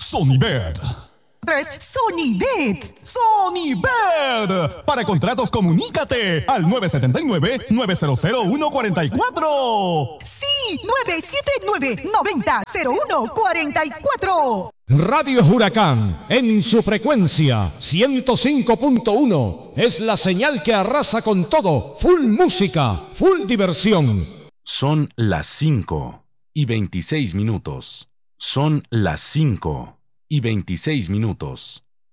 Sonibet. Sonibet. Sonibet. Para contratos, comunícate al 979-900-144. Sí, 979-90-0144. Radio Huracán, en su frecuencia 105.1, es la señal que arrasa con todo. Full música, full diversión. Son las 5:26. Son las 5:26.